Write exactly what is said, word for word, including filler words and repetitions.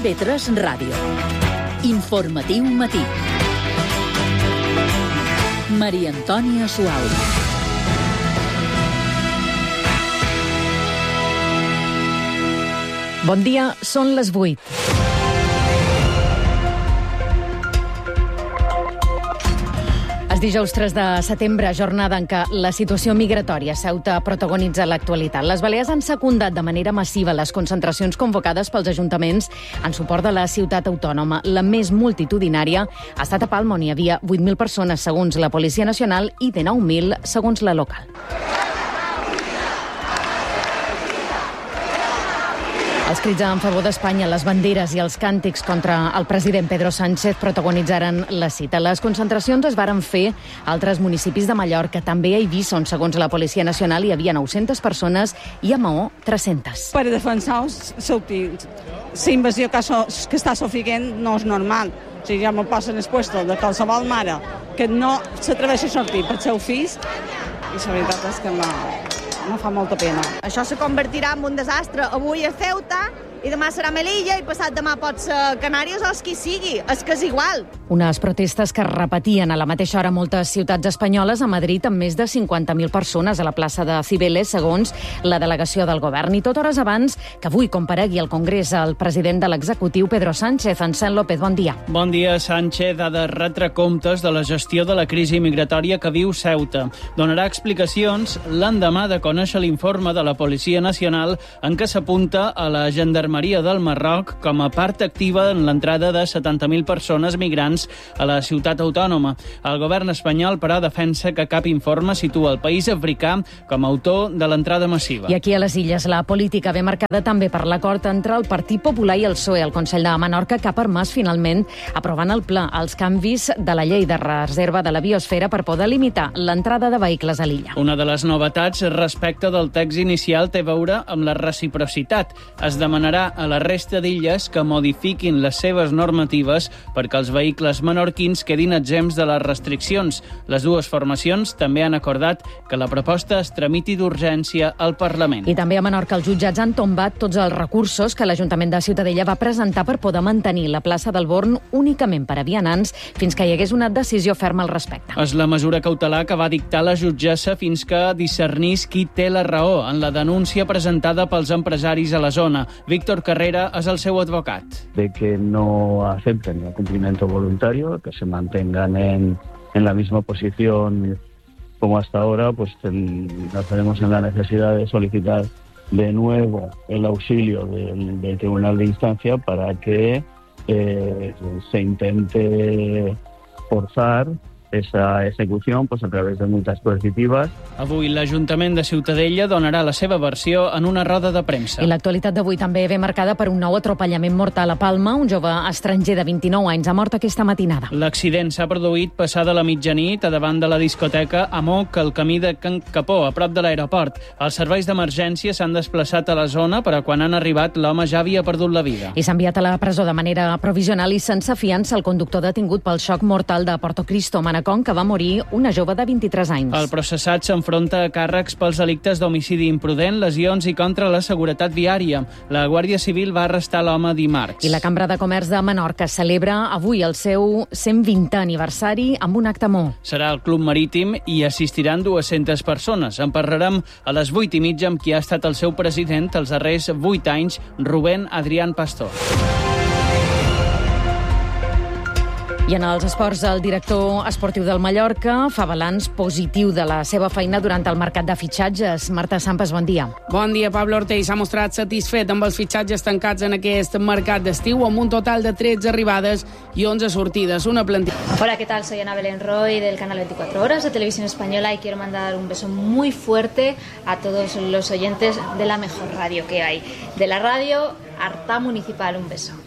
I V tres Ràdio. Informatiu matí. Maria Antònia Suau. Bon dia, són les vuit. És dijous tres de setembre, jornada en què la situació migratòria a Ceuta protagonitza l'actualitat. Les Balears han secundat de manera massiva les concentracions convocades pels ajuntaments en suport de la ciutat autònoma. La més multitudinària ha estat a Palma, on hi havia vuit mil persones, segons la Policia Nacional, i dinou mil, segons la local. Els crits en favor d'Espanya, les banderes i els càntics contra el president Pedro Sánchez protagonitzaren la cita. Les concentracions es varen fer a altres municipis de Mallorca, també a Eivissa, on, segons la Policia Nacional, hi havia nou-centes persones i a Maó, tres-centes. Per defensar els ciutadans. La invasió que, so, que està sofrient no és normal. O sigui, ja me posen el puesto de qualsevol mare que no s'atreveix a sortir per seu fills, i la veritat és que no... no fa molta pena. Això se convertirà en un desastre. Avui a Ceuta, i demà serà a Melilla, i passat demà pot ser Canàries o els qui sigui. És que és igual. Unes protestes que es repetien a la mateixa hora a moltes ciutats espanyoles, a Madrid amb més de cinquanta mil persones a la plaça de Cibeles, segons la delegació del govern. I tot hores abans que avui comparegui al Congrés el president de l'executiu, Pedro Sánchez. Encén López, bon dia. Bon dia. Sánchez ha de retre comptes de la gestió de la crisi migratòria que viu Ceuta. Donarà explicacions l'endemà de conèixer l'informe de la Policia Nacional en què s'apunta a la Gendarmeria del Marroc com a part activa en l'entrada de setanta mil persones migrants a la ciutat autònoma. El govern espanyol, però, defensa que cap informe situa el país africà com a autor de l'entrada massiva. I aquí a les Illes la política ve marcada també per l'acord entre el Partit Popular i el P S O E. El Consell de Menorca que ha permès finalment aprovant el pla els canvis de la llei de reserva de la biosfera per poder limitar l'entrada de vehicles a l'illa. Una de les novetats respecte del text inicial té a veure amb la reciprocitat. Es demanarà a la resta d'illes que modifiquin les seves normatives perquè els vehicles menorquins quedin exempts de les restriccions. Les dues formacions també han acordat que la proposta es tramiti d'urgència al Parlament. I també a Menorca els jutjats han tombat tots els recursos que l'Ajuntament de Ciutadella va presentar per poder mantenir la plaça del Born únicament per a vianants fins que hi hagués una decisió ferma al respecte. És la mesura cautelar que va dictar la jutgessa fins que discernís qui té la raó en la denúncia presentada pels empresaris a la zona. Víctor Carrera és el seu advocat. De que no acepten el cumplimiento voluntario, que se mantengan en, en la misma posición como hasta ahora, pues ten, nos tenemos en la necesidad de solicitar de nuevo el auxilio del, del Tribunal de Instancia para que eh, se intente forzar esa ejecución pues, a través de multas coercitivas. Avui l'Ajuntament de Ciutadella donarà la seva versió en una roda de premsa. I l'actualitat d'avui també ve marcada per un nou atropellament mortal a Palma. Un jove estranger de vint-i-nou anys ha mort aquesta matinada. L'accident s'ha produït passada la mitjanit a davant de la discoteca Amoc, al camí de Can Capó, a prop de l'aeroport. Els serveis d'emergència s'han desplaçat a la zona, però quan han arribat l'home ja havia perdut la vida. I s'ha enviat a la presó de manera provisional i sense fiança el conductor detingut pel xoc mortal de Porto Cristo, Manacor, que va morir una jove de vint-i-tres anys. El processat s'enfronta a càrrecs pels delictes d'homicidi imprudent, lesions i contra la seguretat viària. La Guàrdia Civil va arrestar l'home dimarts. I la Cambra de Comerç de Menorca celebra avui el seu cent vintè aniversari amb un acte molt. Serà al Club Marítim i assistiran dues-centes persones. En parlarem a les vuit i mitja amb qui ha estat el seu president els darrers vuit anys, Rubén Adrián Pastor. I en els esports, el director esportiu del Mallorca fa balanç positiu de la seva feina durant el mercat de fitxatges. Marta Sampas, bon dia. Bon dia. Pablo Ortell s'ha mostrat satisfet amb els fitxatges tancats en aquest mercat d'estiu, amb un total de tretze arribades i onze sortides. Una plantilla. Hola, ¿qué tal? Soy Ana Belén Roy del canal veinticuatro horas de Televisión Española y quiero mandar un beso muy fuerte a todos los oyentes de la mejor radio que hay. De la radio Arta Municipal, un beso.